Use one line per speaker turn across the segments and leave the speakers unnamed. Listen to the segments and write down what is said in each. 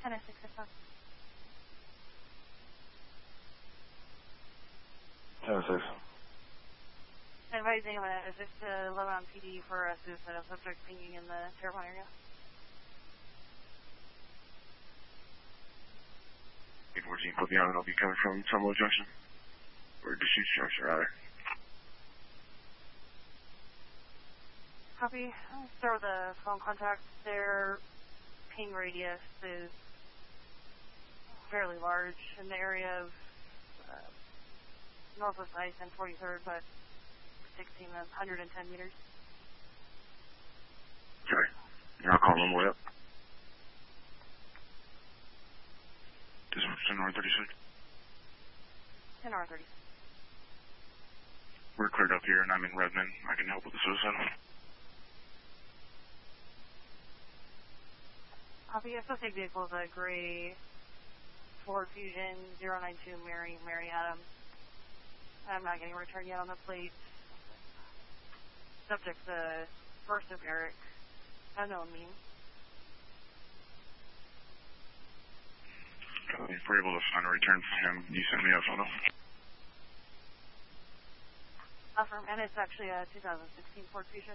10-6.
Tennessee.
Advising is just low on PD for a suicidal subject pinging in the Terrebonne area.
814, put me on, and I'll be coming from Trumbull Junction. Or Deschutes Junction, rather.
Copy. I'll start with the phone contact. Their ping radius is fairly large in the area of northwest ice and 43rd, but 110 meters.
Okay. I'll call them way up. This one's 10-36.
10-36.
We're cleared up here, and I'm in Redmond. I can help with the suicide.
Copy. Associated vehicle is a gray Ford Fusion 092 Mary Adams. I'm not getting a return yet on the plate. Subject the first of Eric. Unknown mean.
If we're able to find a return for him, you send me a photo.
Affirm, and it's actually a 2016 Ford Fusion.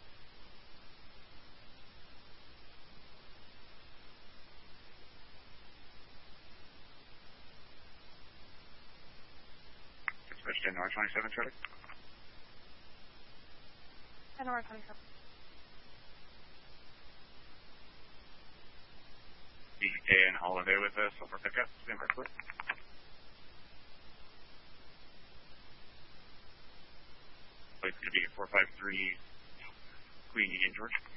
Dispatch 10-27, traffic.
10-27.
DK and Holiday with us, silver pickup, stand by, please. Place to be 453 Queen Union, George.